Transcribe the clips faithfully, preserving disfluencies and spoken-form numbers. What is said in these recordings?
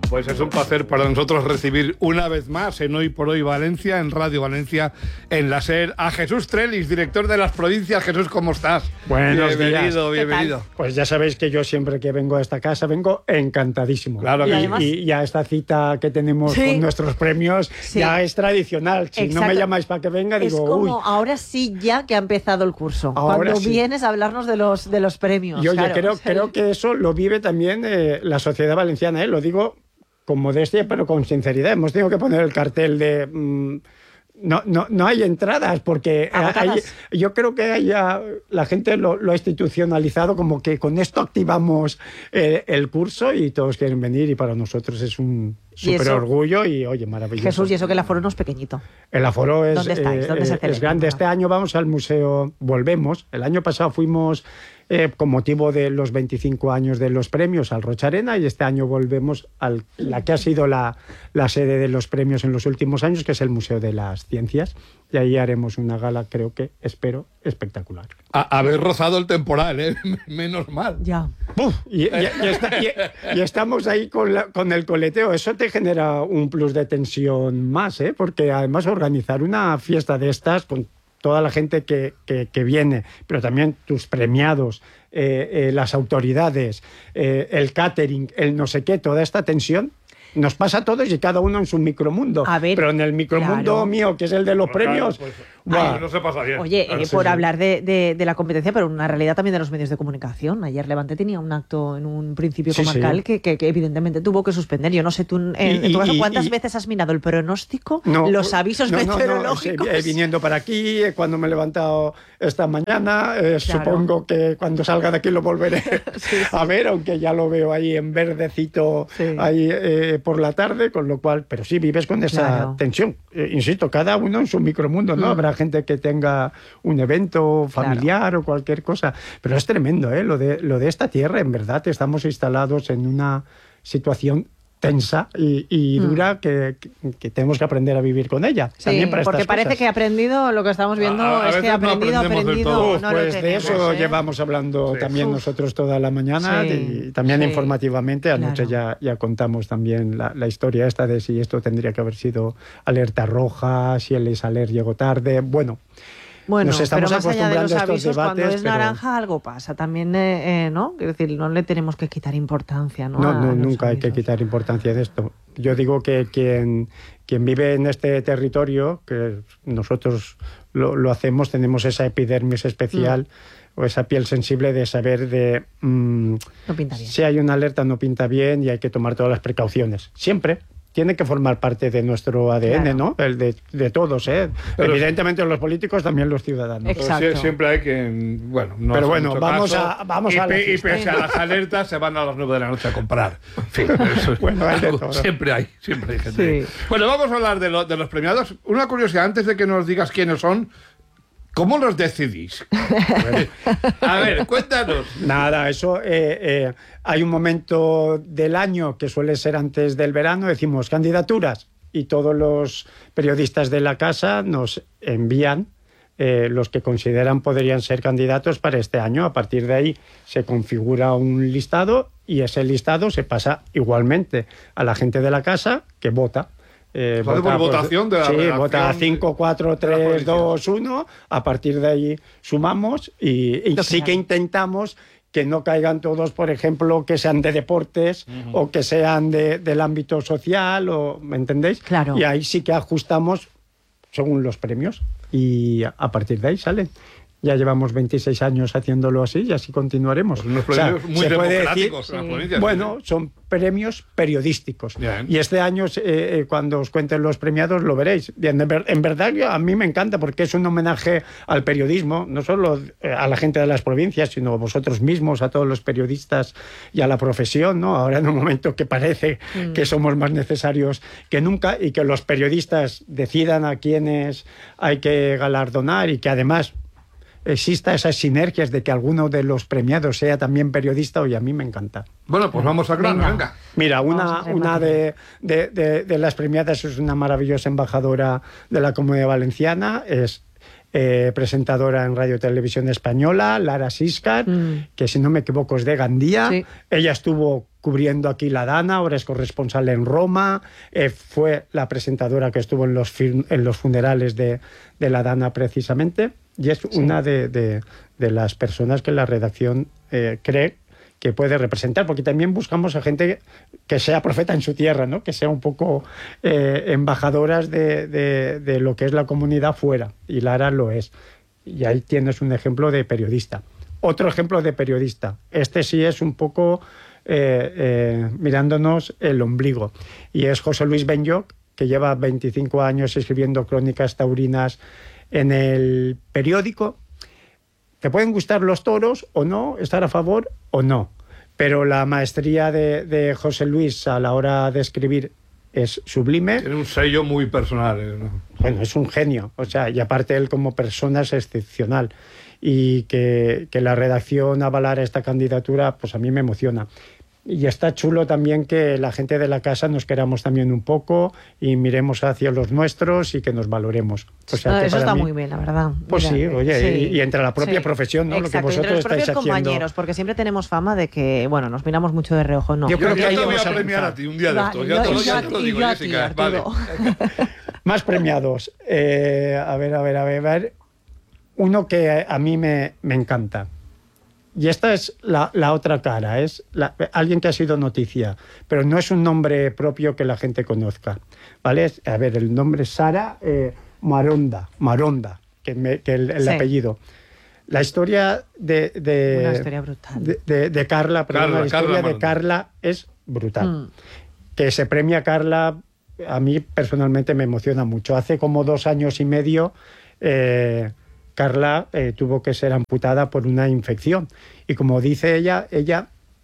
Pues es un placer para nosotros recibir una vez más en Hoy por Hoy Valencia, en Radio Valencia, en la SER, a Jesús Trellis, director de las provincias. Jesús, ¿cómo estás? Buenos bienvenido, días. bienvenido. Pues ya sabéis que yo siempre que vengo a esta casa vengo encantadísimo. Claro que y, sí. y ya esta cita que tenemos Sí. con nuestros premios Sí. ya es tradicional. Si Exacto. no me llamáis para que venga, Es digo, como uy. ahora sí ya que ha empezado el curso. Ahora Cuando sí. vienes a hablarnos de los, de los premios. Y oye, claro. creo, creo que eso lo vive también eh, la sociedad valenciana, ¿eh? Lo digo con modestia, pero con sinceridad. Hemos tenido que poner el cartel de... Mmm, no, no, no hay entradas, porque hay, yo creo que haya, la gente lo, lo ha institucionalizado como que con esto activamos eh, el curso y todos quieren venir, y para nosotros es un súper orgullo y, oye, maravilloso. Jesús, y eso que el aforo no es pequeñito. El aforo es, ¿Dónde estáis? ¿Dónde eh, se es celebra? grande. Este año vamos al museo, volvemos. El año pasado fuimos eh, con motivo de los veinticinco años de los premios al Rocha Arena, y este año volvemos a la que ha sido la, la sede de los premios en los últimos años, que es el Museo de las Ciencias, y ahí haremos una gala, creo que, espero, espectacular. A, haber rozado el temporal, ¿eh? Menos mal. Ya. Uf, y, y, y, está, y, y estamos ahí con, la, con el coleteo. Eso te genera un plus de tensión más, ¿eh? Porque además organizar una fiesta de estas con toda la gente que, que, que viene, pero también tus premiados, eh, eh, las autoridades, eh, el catering, el no sé qué, toda esta tensión nos pasa a todos y cada uno en su micromundo. A ver, pero en el micromundo claro. mío, que es el de los Claro, premios, pues, ¡buah! no se pasa bien. Oye, Claro, eh, sí, por sí. hablar de, de, de la competencia, pero una realidad también de los medios de comunicación. Ayer Levante tenía un acto en un principio Sí, comarcal sí. Que, que, que evidentemente tuvo que suspender. Yo no sé, tú en, Y- en tu caso, y- ¿cuántas y- veces has mirado el pronóstico? No, los avisos no, no, no, meteorológicos. sí, eh, viniendo para aquí, eh, cuando me he levantado esta mañana, eh, Claro. supongo que cuando salga de aquí lo volveré Sí, sí. a ver, aunque ya lo veo ahí en verdecito Sí. ahí eh, por la tarde, con lo cual, pero sí vives con esa Claro. tensión. Eh, insisto, cada uno en su micromundo, ¿no? Mm. Habrá gente que tenga un evento familiar o cualquier cosa, pero es tremendo, ¿eh? Lo de, lo de esta tierra, en verdad, estamos instalados en una situación tensa y, y dura Mm. que, que, que tenemos que aprender a vivir con ella. Sí, también para porque estas parece cosas. que ha aprendido, lo que estamos viendo A- a es que veces ha no aprendido, ha aprendemos del aprendido, todo. Uf, no pues lo de tenemos, eso ¿eh? llevamos hablando Sí. también Uf. nosotros toda la mañana, Sí, y también sí. informativamente. Anoche Claro. ya, ya contamos también la, la historia esta de si esto tendría que haber sido alerta roja, si el Isaler llegó tarde. Bueno, Bueno, Nos estamos pero más allá de los acostumbrando a estos avisos, cuando debates, es pero- naranja algo pasa. También, eh, eh, ¿no? Quiero decir, no le tenemos que quitar importancia, ¿no? No, a no, los nunca hay que avisos. quitar importancia de esto. Yo digo que quien, quien vive en este territorio, que nosotros lo, lo hacemos, tenemos esa epidermis especial o esa piel sensible de saber de mm, No pinta bien. si hay una alerta no pinta bien y hay que tomar todas las precauciones. Siempre. Tiene que formar parte de nuestro A D N, Claro. ¿no? El de, de todos, ¿eh? Pero- Evidentemente los políticos, también los ciudadanos. Pero Exacto. sí- siempre hay que, bueno, no Pero hacer bueno, mucho vamos caso, a- vamos y, a la pe- y fiesta. pese a las alertas se van a las nueve de la noche a comprar. En fin, eso es Bueno, hay de algo- todo. siempre hay, siempre hay gente. Sí. Bueno, vamos a hablar de, lo- de los premiados. Una curiosidad, antes de que nos digas quiénes son, ¿cómo los decidís? A ver, cuéntanos. Nada, eso, eh, eh, hay un momento del año que suele ser antes del verano, decimos candidaturas, y todos los periodistas de la casa nos envían eh, los que consideran podrían ser candidatos para este año. A partir de ahí se configura un listado y ese listado se pasa igualmente a la gente de la casa que vota. Eh, ¿Se hace por votación de la sí, redacción vota de- cinco, cuatro, de las tres, provincias? dos, uno. A partir de ahí sumamos y, y Lo que sí que sale. intentamos que no caigan todos, por ejemplo, que sean de deportes o que sean de- del ámbito social, o, ¿me entendéis? Claro. Y ahí sí que ajustamos según los premios y a a partir de ahí salen. Ya llevamos veintiséis años haciéndolo así y así continuaremos. Pues unos O sea, premios muy se puede democráticos decir- en las provincias. bueno, son premios periodísticos. Bien. Y este año, eh, eh, cuando os cuenten los premiados, lo veréis. Bien, en, ver- en verdad, yo- a mí me encanta porque es un homenaje al periodismo, no solo eh, a la gente de las provincias, sino a vosotros mismos, a todos los periodistas y a la profesión, ¿no? Ahora en un momento que parece Mm. que somos más necesarios que nunca y que los periodistas decidan a quiénes hay que galardonar y que además exista esas sinergias de que alguno de los premiados sea también periodista, oye, a mí me encanta. Bueno, pues vamos a grano, venga. Venga. Mira, Vamos a una, hacer una material. de, de- de- de las premiadas es una maravillosa embajadora de la Comunidad Valenciana, es eh, presentadora en Radio Televisión Española, Lara Siscar, Mm. que si no me equivoco es de Gandía. Sí. Ella estuvo cubriendo aquí la Dana, ahora es corresponsal en Roma, eh, fue la presentadora que estuvo en los, film, en los funerales de, de la Dana precisamente, y es sí. una de, de, de las personas que la redacción eh, cree que puede representar, porque también buscamos a gente que sea profeta en su tierra, ¿no? Que sea un poco eh, embajadoras de, de, de lo que es la comunidad fuera, y Lara lo es. Y ahí tienes un ejemplo de periodista. Otro ejemplo de periodista, este sí es un poco eh, eh, mirándonos el ombligo, y es José Luis Benlloch, que lleva veinticinco años escribiendo crónicas taurinas en el periódico. Te pueden gustar los toros o no, estar a favor o no, pero la maestría de, de José Luis a la hora de escribir es sublime. Tiene un sello muy personal, ¿no? Bueno, es un genio, o sea, y aparte él como persona es excepcional, y que, que la redacción avalara esta candidatura, pues a mí me emociona. Y está chulo también que la gente de la casa nos queramos también un poco y miremos hacia los nuestros y que nos valoremos. O sea, no, que eso está mí, muy bien, la verdad. Pues Mira, sí, oye, sí. Y, y entre la propia sí. profesión, ¿no? Exacto, Lo que vosotros entre los estáis propios haciendo. compañeros, porque siempre tenemos fama de que, bueno, nos miramos mucho de reojo. No, Yo creo que yo ahí te voy vamos a a premiar empezar. a ti un día de Va, estos. y Ya yo- te lo, y ya yo- te lo y digo, yo a ti, Jessica. Vale. Arturo. Más premiados. Eh, a ver, a ver, a ver, a ver. Uno que a mí me, me encanta. Y esta es la, la otra cara, es la, alguien que ha sido noticia, pero no es un nombre propio que la gente conozca, ¿vale? Es- A ver, el nombre es Sara eh, Maronda, Maronda, que, me- que el, el Sí. apellido. La historia de, de, Una historia brutal. de, de- de Carla, perdón, Carla, la historia Carla de Maronda. Carla es brutal. Mm. Que se premia a Carla, a mí personalmente me emociona mucho. Hace como dos años y medio, eh, Carla eh, tuvo que ser amputada por una infección. Y como dice ella, ella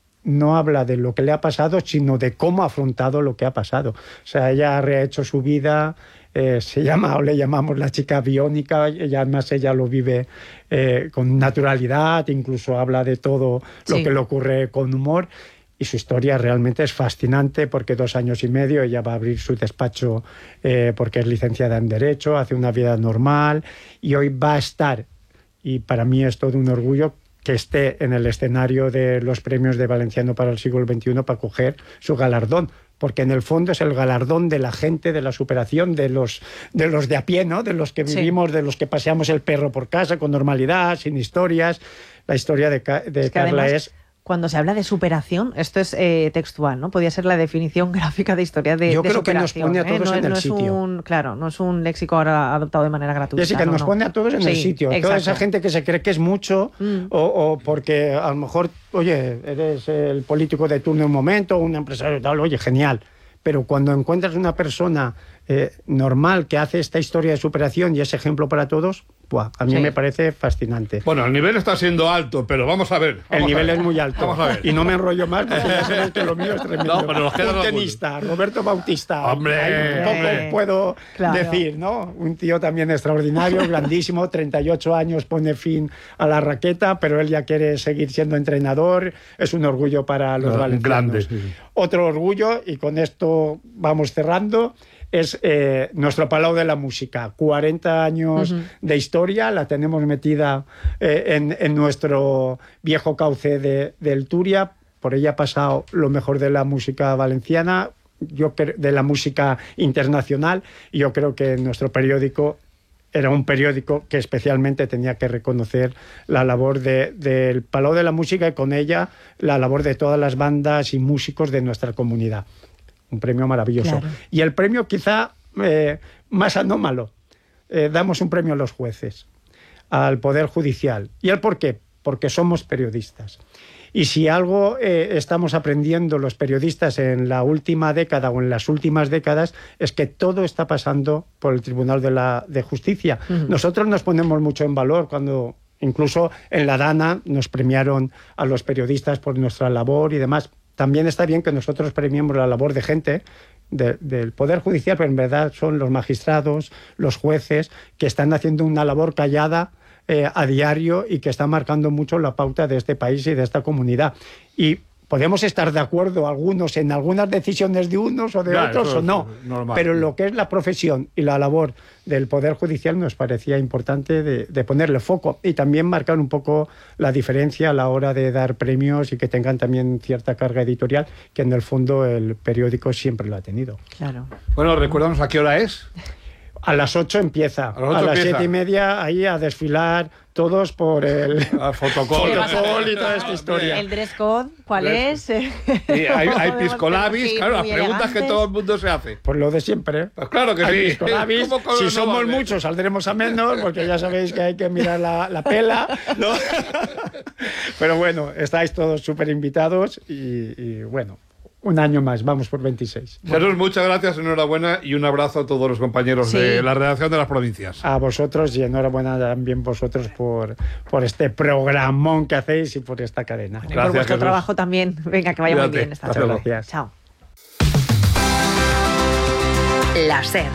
no habla de lo que le ha pasado, sino de cómo ha afrontado lo que ha pasado. O sea, ella ha rehecho su vida, eh, se llama, o le llamamos la chica biónica, y además ella lo vive eh, con naturalidad, incluso habla de todo lo Sí. que le ocurre con humor. Y su historia realmente es fascinante, porque dos años y medio ella va a abrir su despacho eh, porque es licenciada en Derecho, hace una vida normal y hoy va a estar, y para mí es todo un orgullo que esté en el escenario de los premios de Valenciano para el siglo veintiuno para coger su galardón, porque en el fondo es el galardón de la gente, de la superación, de los de, los de a pie, ¿no? De los que Sí. vivimos, de los que paseamos el perro por casa con normalidad, sin historias. La historia de, Ca- de Es que Carla además, es... cuando se habla de superación, esto es eh, textual, ¿no? Podría ser la definición gráfica de historia de, Yo de creo que nos superación. pone a ¿eh? todos No, en el no sitio. Es un, claro, no es un léxico ahora adoptado de manera gratuita. Jessica, no, nos no. pone a todos en el Sí, sitio. Toda exacto. esa gente que se cree que es mucho, Mm. o, o porque a lo mejor, oye, eres el político de turno en un momento, un empresario tal, oye, genial. Pero cuando encuentras una persona eh, normal que hace esta historia de superación y es ejemplo para todos, ¡buah! A mí Sí. me parece fascinante. Bueno, el nivel está siendo alto, pero vamos a ver. El vamos a nivel ver. es muy alto. Vamos a ver. Y no me enrollo más porque ya sabes que lo mío es tremendo. No, pero nos quedan un algunos. tenista, Roberto Bautista. Hombre. Ahí poco Hombre. puedo Claro. decir, ¿no? Un tío también extraordinario, grandísimo, treinta y ocho años, pone fin a la raqueta, pero él ya quiere seguir siendo entrenador. Es un orgullo para los No, valencianos. grande, sí, sí. Otro orgullo, y con esto vamos cerrando, es eh, nuestro Palau de la Música. cuarenta años Ujú. de historia, la tenemos metida eh, en, en nuestro viejo cauce de, del Turia. Por ella ha pasado lo mejor de la música valenciana, yo cre- de la música internacional, y yo creo que nuestro periódico era un periódico que especialmente tenía que reconocer la labor de- del Palau de la Música, y con ella la labor de todas las bandas y músicos de nuestra comunidad. Un premio maravilloso. Claro. Y el premio quizá eh, más anómalo. Eh, damos un premio a los jueces, al Poder Judicial. ¿Y el por qué? Porque somos periodistas. Y si algo eh, estamos aprendiendo los periodistas en la última década o en las últimas décadas, es que todo está pasando por el Tribunal de, la, de Justicia. Ujú. Nosotros nos ponemos mucho en valor cuando... Incluso en la Dana nos premiaron a los periodistas por nuestra labor y demás. También está bien que nosotros premiemos la labor de gente de, del Poder Judicial, pero en verdad son los magistrados, los jueces, que están haciendo una labor callada eh, a diario y que están marcando mucho la pauta de este país y de esta comunidad. Y Podemos estar de acuerdo algunos en algunas decisiones de unos o de Ya, otros eso o no, es normal. pero lo que es la profesión y la labor del Poder Judicial nos parecía importante de, de ponerle foco y también marcar un poco la diferencia a la hora de dar premios y que tengan también cierta carga editorial, que en el fondo el periódico siempre lo ha tenido. Claro. Bueno, recuérdanos a qué hora es. A las ocho empieza, A las ocho a las empieza. siete y media ahí a desfilar todos por el A fotocol. fotocol y toda esta historia. ¿El dress code cuál Dress- es? Y hay, hay Podemos piscolabis, ir claro, las muy preguntas que elegantes. todo el mundo se hace. Pues lo de siempre. Pues claro que Hay sí. piscolabis. ¿Cómo con- Si no somos va a ver? muchos saldremos a menos, porque ya sabéis que hay que mirar la, la pela, ¿no? Pero bueno, estáis todos súper invitados y, y bueno, un año más, vamos por veintiséis. Jesús, muchas gracias, enhorabuena y un abrazo a todos los compañeros Sí. de la redacción de las provincias. A vosotros y enhorabuena también vosotros por, por este programón que hacéis y por esta cadena. Y Gracias, por vuestro Jesús. trabajo también. Venga, que vaya muy Cuídate. bien esta Hasta tarde. luego. Gracias. Chao. La SER.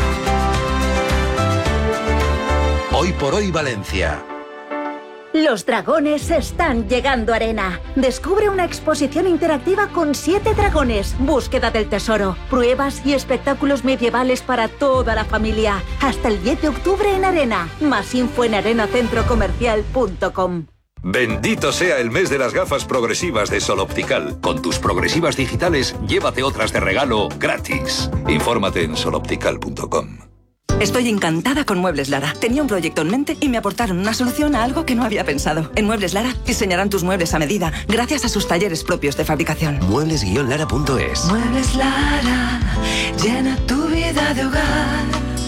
Hoy por hoy Valencia. Los dragones están llegando a Arena. Descubre una exposición interactiva con siete dragones, búsqueda del tesoro, pruebas y espectáculos medievales para toda la familia. Hasta el diez de octubre en Arena. Más info en arena centro comercial punto com. Bendito sea el mes de las gafas progresivas de Sol Optical. Con tus progresivas digitales, llévate otras de regalo gratis. Infórmate en sol optical punto com. Estoy encantada con Muebles Lara. Tenía un proyecto en mente y me aportaron una solución a algo que no había pensado. En Muebles Lara diseñarán tus muebles a medida, gracias a sus talleres propios de fabricación. Muebles lara punto es. Muebles Lara, llena tu vida de hogar.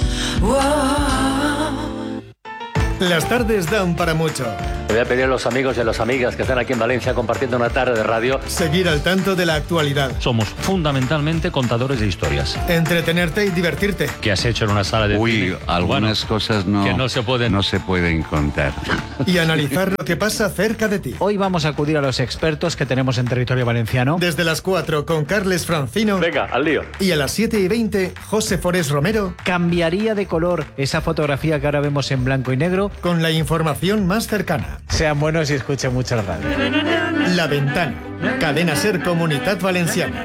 Wow. Las tardes dan para mucho. Le voy a pedir a los amigos y a las amigas que están aquí en Valencia compartiendo una tarde de radio. Seguir al tanto de la actualidad. Somos fundamentalmente contadores de historias. Entretenerte y divertirte. ¿Qué has hecho en una sala de Uy, cine? algunas Bueno, cosas no, que no se pueden. no se pueden contar. Y analizar lo que pasa cerca de ti. Hoy vamos a acudir a los expertos que tenemos en territorio valenciano. Desde las cuatro con Carles Francino. Venga, al lío. Y a las siete y veinte, José Forés Romero. Cambiaría de color esa fotografía que ahora vemos en blanco y negro. Con la información más cercana. Sean buenos y escuchen mucho la radio. La Ventana. Cadena SER Comunitat Valenciana.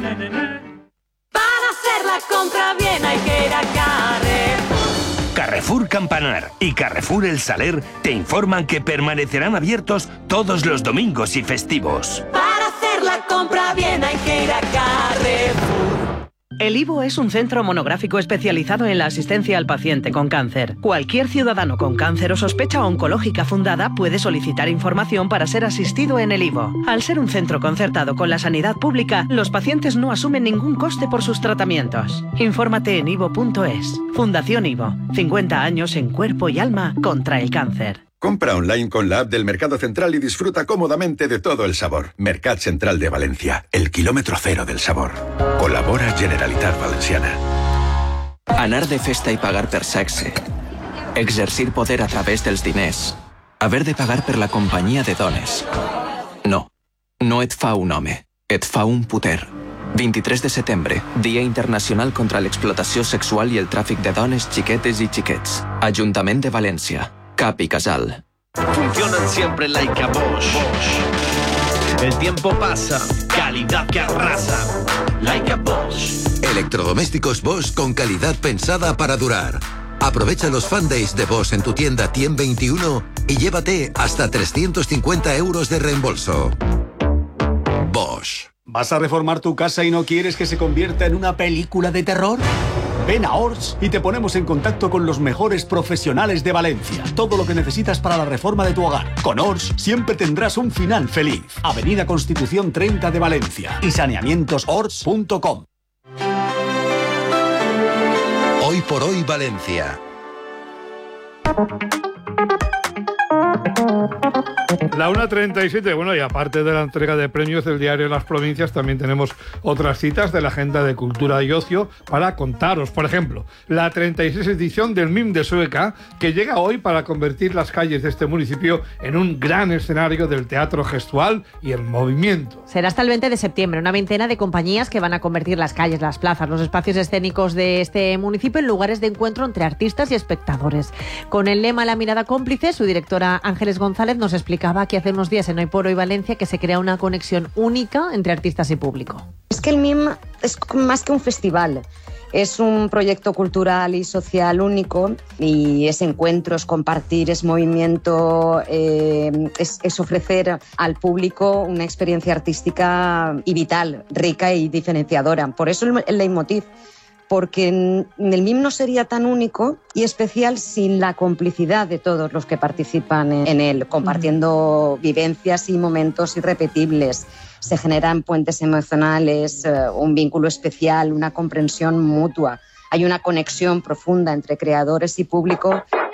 Para hacer la compra bien hay que ir a Carrefour. Carrefour Campanar y Carrefour El Saler te informan que permanecerán abiertos todos los domingos y festivos. Para hacer la compra bien hay que ir a Carrefour. El Ivo es un centro monográfico especializado en la asistencia al paciente con cáncer. Cualquier ciudadano con cáncer o sospecha oncológica fundada puede solicitar información para ser asistido en el Ivo. Al ser un centro concertado con la sanidad pública, los pacientes no asumen ningún coste por sus tratamientos. Infórmate en ivo punto es. Fundación Ivo. cincuenta años en cuerpo y alma contra el cáncer. Compra online con la app del Mercado Central y disfruta cómodamente de todo el sabor. Mercat Central de Valencia, el kilómetro cero del sabor. Colabora Generalitat Valenciana. Anar de festa i pagar per sexe. Exercir poder a través dels diners. Haver de pagar per la companyia de dones. No, no et fa un home, et fa un puter. vint-i-tres de setembre, Dia Internacional contra l'explotació sexual i el tràfic de dones, xiquetes i xiquets. Ajuntament de València. Cap y Casal. Funcionan siempre like a Bosch. El tiempo pasa, calidad que arrasa. Like a Bosch. Electrodomésticos Bosch con calidad pensada para durar. Aprovecha los Fan Days de Bosch en tu tienda Tiem veintiuno y llévate hasta trescientos cincuenta euros de reembolso. Bosch. ¿Vas a reformar tu casa y no quieres que se convierta en una película de terror? Ven a Ors y te ponemos en contacto con los mejores profesionales de Valencia. Todo lo que necesitas para la reforma de tu hogar. Con Ors siempre tendrás un final feliz. Avenida Constitución treinta de Valencia y saneamientos ors punto com. Hoy por hoy Valencia. La una treinta y siete, bueno, y aparte de la entrega de premios del diario Las Provincias, también tenemos otras citas de la Agenda de Cultura y Ocio para contaros. Por ejemplo, la treinta y seis edición del M I M de Sueca, que llega hoy para convertir las calles de este municipio en un gran escenario del teatro gestual y el movimiento. Será hasta el veinte de septiembre, una veintena de compañías que van a convertir las calles, las plazas, los espacios escénicos de este municipio en lugares de encuentro entre artistas y espectadores. Con el lema La mirada cómplice, su directora Ángeles González nos explicaba aquí hace unos días en Hoy por Hoy Valencia que se crea una conexión única entre artistas y público. Es que el M I M es más que un festival. Es un proyecto cultural y social único y es encuentro, es compartir, es movimiento, eh, es, es ofrecer al público una experiencia artística y vital, rica y diferenciadora. Por eso el, el leitmotiv, porque el M I M no sería tan único y especial sin la complicidad de todos los que participan en, en él, compartiendo mm. vivencias y momentos irrepetibles. Se generan puentes emocionales, eh, un vínculo especial, una comprensión mutua. Hay una conexión profunda entre creadores y público